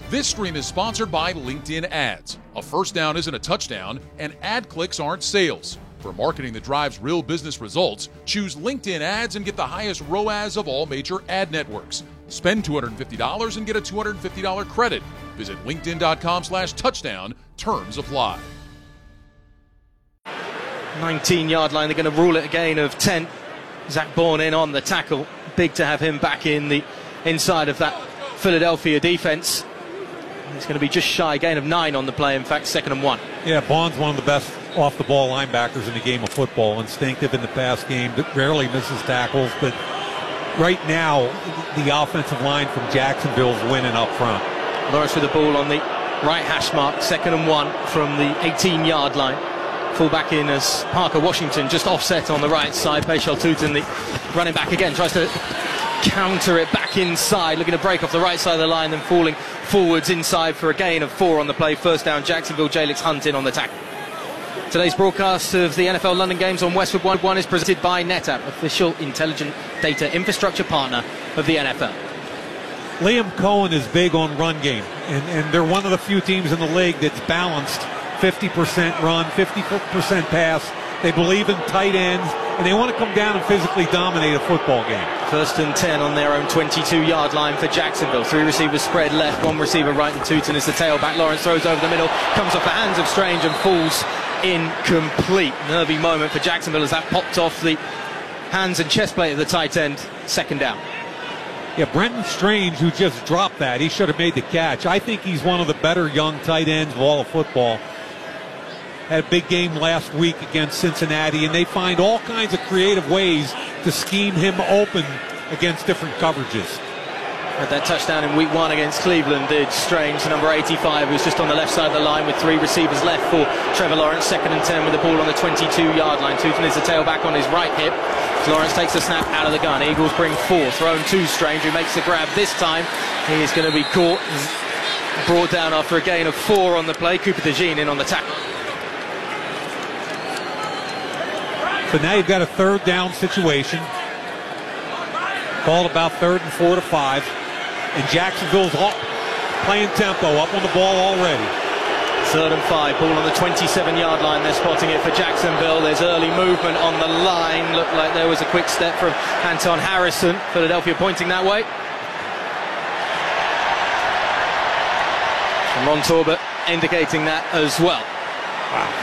This stream is sponsored by LinkedIn Ads. A first down isn't a touchdown, and ad clicks aren't sales. For marketing that drives real business results, choose LinkedIn Ads and get the highest ROAS of all major ad networks. Spend $250 and get a $250 credit. Visit linkedin.com/touchdown. Terms apply. 19-yard line. They're going to rule it a gain of 10. Zach Bourne in on the tackle. Big to have him back in the inside of that Philadelphia defense. It's going to be just shy, gain of 9 on the play. In fact, 2nd and 1. Yeah, Bourne's one of the best off-the-ball linebackers in the game of football. Instinctive in the pass game, but rarely misses tackles. But right now, the offensive line from Jacksonville is winning up front. Lawrence with the ball on the right hash mark. 2nd and 1 from the 18-yard line. Full back in as Parker Washington, just offset on the right side. Paishal Tutin, the running back again, tries to counter it back inside, looking to break off the right side of the line, then falling forwards inside for a gain of 4 on the play. First down, Jacksonville. Jalix Hunt in on the tackle. Today's broadcast of the NFL London Games on Westwood One is presented by NetApp, official intelligent data infrastructure partner of the NFL. Liam Cohen is big on run game, and they're one of the few teams in the league that's balanced. 50% run, 50% pass. They believe in tight ends, and they want to come down and physically dominate a football game. 1st and 10 on their own 22-yard line for Jacksonville. 3 receivers spread left, 1 receiver right, and Tutin is the tailback. Lawrence throws over the middle, comes off the hands of Strange and falls incomplete. Nervy moment for Jacksonville as that popped off the hands and chest plate of the tight end. 2nd down. Yeah, Brenton Strange, who just dropped that, he should have made the catch. I think he's one of the better young tight ends of all of football. Had a big game last week against Cincinnati, and they find all kinds of creative ways to scheme him open against different coverages. Had that touchdown in week 1 against Cleveland, did Strange, number 85, who's just on the left side of the line with 3 receivers left for Trevor Lawrence. 2nd and 10 with the ball on the 22-yard line. Tutin is the tailback on his right hip. Lawrence takes the snap out of the gun. Eagles bring 4, thrown to Strange, who makes the grab this time. He is going to be caught and brought down after a gain of 4 on the play. Cooper DeJean in on the tackle. So now you've got a 3rd down situation. Called about 3rd and 4 to 5. And Jacksonville's playing tempo, up on the ball already. 3rd and 5, ball on the 27-yard line. They're spotting it for Jacksonville. There's early movement on the line. Looked like there was a quick step from Anton Harrison. Philadelphia pointing that way. And Ron Torbert indicating that as well. Wow.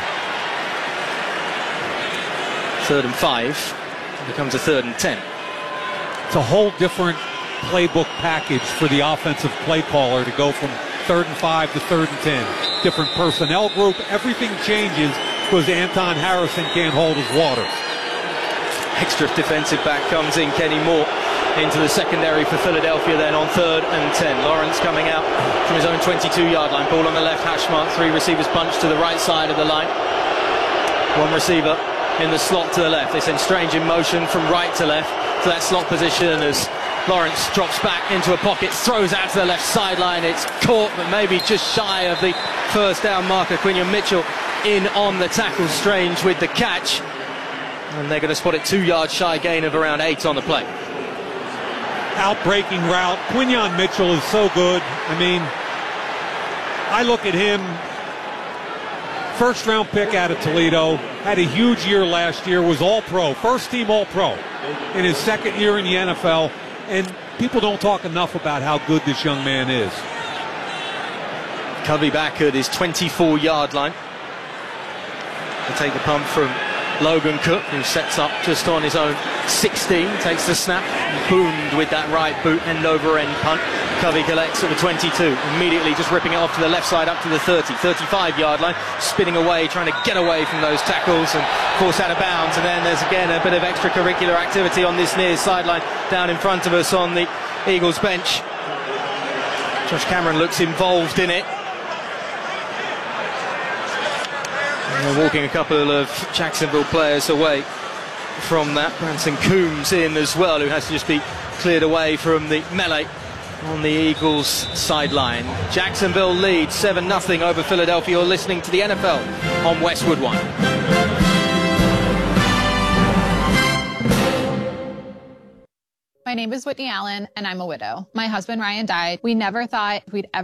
3rd and 5. It becomes a 3rd and 10. It's a whole different playbook package for the offensive play caller to go from 3rd and 5 to 3rd and 10. Different personnel group. Everything changes because Anton Harrison can't hold his water. Extra defensive back comes in, Kenny Moore, into the secondary for Philadelphia then on 3rd and 10. Lawrence coming out from his own 22-yard line. Ball on the left hash mark. 3 receivers bunched to the right side of the line. 1 receiver in the slot to the left. They send Strange in motion from right to left to that slot position as Lawrence drops back into a pocket, throws out to the left sideline. It's caught, but maybe just shy of the first down marker. Quinion Mitchell in on the tackle. Strange with the catch. And they're going to spot it 2 yards shy, gain of around 8 on the play. Out-breaking route. Quinion Mitchell is so good. I mean, I look at him, 1st round pick out of Toledo, had a huge year last year, was all-pro, 1st team all-pro in his 2nd year in the NFL, and people don't talk enough about how good this young man is. Covey back at his 24-yard line. They take the punt from Logan Cook, who sets up just on his own 16, takes the snap, boomed with that right boot, end over end punt. Covey collects at the 22, immediately just ripping it off to the left side up to the 30, 35-yard line, spinning away, trying to get away from those tackles and force out of bounds. And then there's again a bit of extracurricular activity on this near sideline down in front of us on the Eagles bench. Josh Cameron looks involved in it. And they're walking a couple of Jacksonville players away from that. Branson Coombs in as well, who has to just be cleared away from the melee on the Eagles sideline. Jacksonville leads 7-0 over Philadelphia. You're listening to the NFL on Westwood One. My name is Whitney Allen, and I'm a widow. My husband Ryan died. We never thought we'd ever